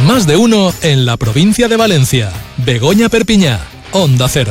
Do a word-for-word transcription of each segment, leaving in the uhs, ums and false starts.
Más de uno en la provincia de Valencia. Begoña Perpiñá, Onda Cero.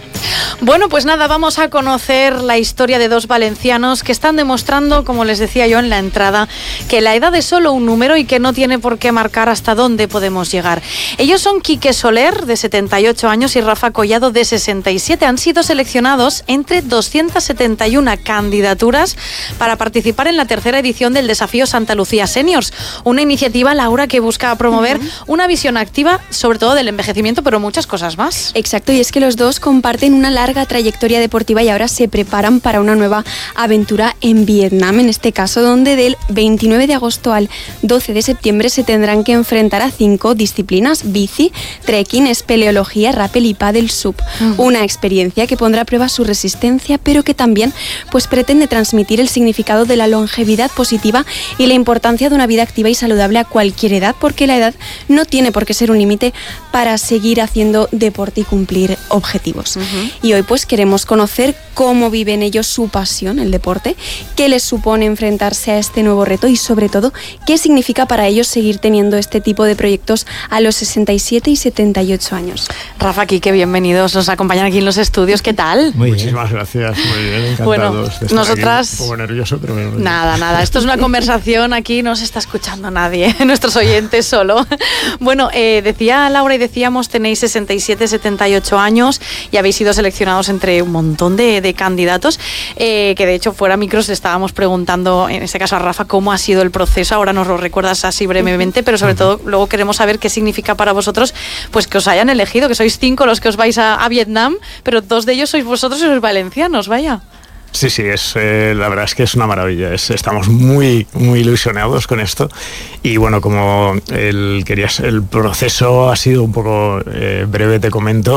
Bueno, pues nada, vamos a conocer la historia de dos valencianos que están demostrando, como les decía yo en la entrada, que la edad es solo un número y que no tiene por qué marcar hasta dónde podemos llegar. Ellos son Quique Soler, de setenta y ocho años, y Rafa Collado, de sesenta y siete. Han sido seleccionados entre doscientas setenta y una candidaturas para participar en la tercera edición del Desafío Santa Lucía Seniors, una iniciativa, Laura, que busca promover uh-huh. una visión activa, sobre todo del envejecimiento, pero muchas cosas más. Exacto, y es que los dos comparten una larga trayectoria deportiva y ahora se preparan para una nueva aventura en Vietnam, en este caso donde del veintinueve de agosto al doce de septiembre se tendrán que enfrentar a cinco disciplinas: bici, trekking, espeleología, rappel y pádel sub. Uh-huh. Una experiencia que pondrá a prueba su resistencia, pero que también pues pretende transmitir el significado de la longevidad positiva y la importancia de una vida activa y saludable a cualquier edad, porque la edad no tiene por qué ser un límite para seguir haciendo deporte y cumplir objetivos. Uh-huh. Y hoy pues queremos conocer cómo viven ellos su pasión, el deporte, qué les supone enfrentarse a este nuevo reto y sobre todo qué significa para ellos seguir teniendo este tipo de proyectos a los sesenta y siete y setenta y ocho años. Rafa, Quique, bienvenidos, nos acompañan aquí en los estudios, ¿qué tal? Muy Muchísimas bien. gracias, muy bien, encantados bueno, de estar nosotras... aquí. Un poco nervioso, pero... Bueno, nada, nada, esto es una conversación, aquí no se está escuchando nadie, nuestros oyentes solo. Bueno, eh, decía Laura y decíamos, tenéis sesenta y siete, setenta y ocho años y habéis sido seleccionados entre un montón de, de candidatos, eh, que de hecho fuera micros le estábamos preguntando, en este caso a Rafa, cómo ha sido el proceso. Ahora nos lo recuerdas así brevemente, pero sobre todo luego queremos saber qué significa para vosotros pues que os hayan elegido, que sois cinco los que os vais a, a Vietnam, pero dos de ellos sois vosotros y sois valencianos, vaya. Sí, sí, es, eh, la verdad es que es una maravilla. Es, estamos muy, muy ilusionados con esto. Y bueno, como el, querías, el proceso ha sido un poco eh, breve, te comento.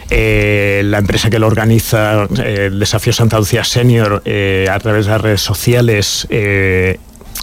Eh, la empresa que lo organiza, eh, el Desafío Santa Lucía Senior, eh, a través de las redes sociales, eh,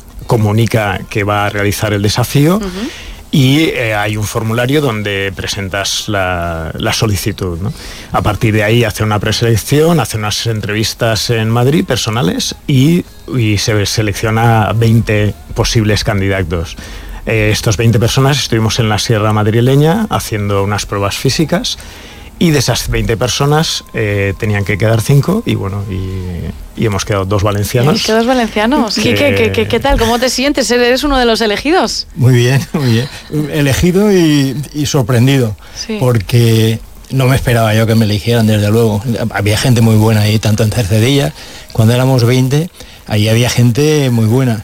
comunica que va a realizar el desafío. Uh-huh. Y eh, hay un formulario donde presentas la, la solicitud, ¿no? A partir de ahí hace una preselección, hace unas entrevistas en Madrid personales y, y se selecciona veinte posibles candidatos. Eh, estos veinte personas estuvimos en la Sierra Madrileña haciendo unas pruebas físicas. Y de esas veinte personas eh, tenían que quedar cinco y bueno, y, y hemos quedado dos valencianos. ¿Qué dos valencianos? Que... ¿Qué, qué, qué, ¿Qué tal? ¿Cómo te sientes? ¿Eres uno de los elegidos? Muy bien, muy bien. Elegido y, y sorprendido, sí. Porque no me esperaba yo que me eligieran, desde luego. Había gente muy buena ahí, tanto en Cercedilla, cuando éramos veinte, ahí había gente muy buena.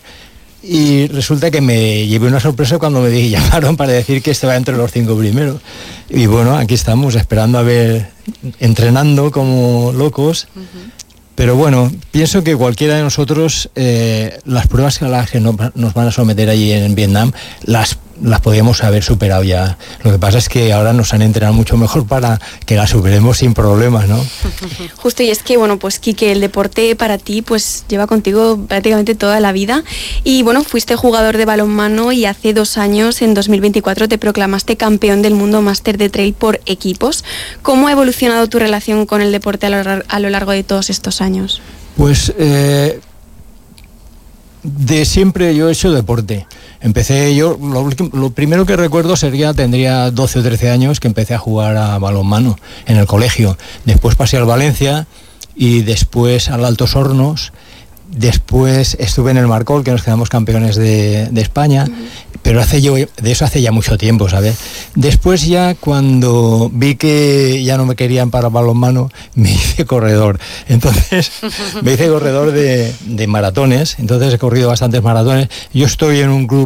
Y resulta que me llevé una sorpresa cuando me llamaron para decir que estaba entre los cinco primeros. Y bueno, aquí estamos esperando a ver, entrenando como locos. Uh-huh. Pero bueno, pienso que cualquiera de nosotros, eh, las pruebas a las que no, nos van a someter allí en Vietnam, las, las podíamos haber superado ya. Lo que pasa es que ahora nos han entrenado mucho mejor para que las superemos sin problemas, ¿no? Justo, y es que, bueno, pues Quique, el deporte para ti pues lleva contigo prácticamente toda la vida. Y bueno, fuiste jugador de balonmano y hace dos años, en dos mil veinticuatro, te proclamaste campeón del mundo máster de trail por equipos. ¿Cómo ha evolucionado tu relación con el deporte a lo, a lo largo de todos estos años? años? Pues eh, de siempre yo he hecho deporte. Empecé yo, lo, lo primero que recuerdo sería, tendría doce o trece años que empecé a jugar a balonmano en el colegio. Después pasé al Valencia y después al Altos Hornos. Después estuve en el Marcol, que nos quedamos campeones de, de España, uh-huh. Pero hace yo, de eso hace ya mucho tiempo, ¿sabes? Después ya cuando vi que ya no me querían para balonmano, me hice corredor. Entonces me hice corredor de, de maratones, entonces he corrido bastantes maratones. Yo estoy en un club